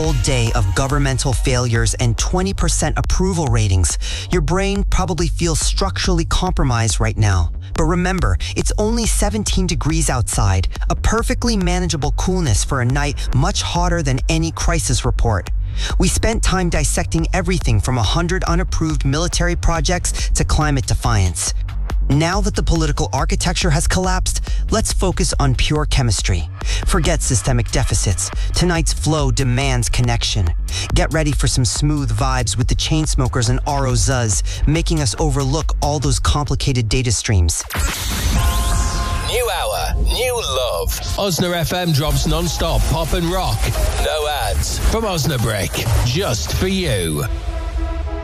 Whole day of governmental failures and 20% approval ratings, your brain probably feels structurally compromised right now. But remember, it's only 17 degrees outside, a perfectly manageable coolness for a night much hotter than any crisis report. We spent time dissecting everything from 100 unapproved military projects to climate defiance. Now that the political architecture has collapsed, let's focus on pure chemistry. Forget systemic deficits. Tonight's flow demands connection. Get ready for some smooth vibes with the Chainsmokers and Aro Zuz, making us overlook all those complicated data streams. New hour, new love. Osna FM drops non-stop pop and rock. No ads from Osnabrück, just for you.